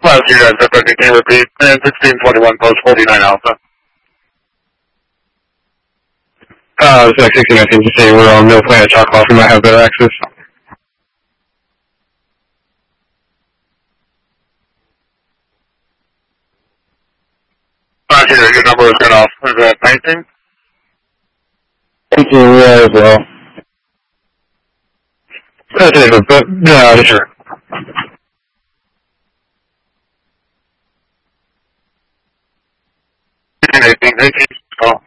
Last year, guys, can you repeat? 1621 post 49 Alpha. It's like 16, I think to say we're on Mill Planet Choctaw. We might have better access. Last year, your number was cut off. Was that 19? 19, we are as well. That's it, but, yeah, sure. 18, 18, oh.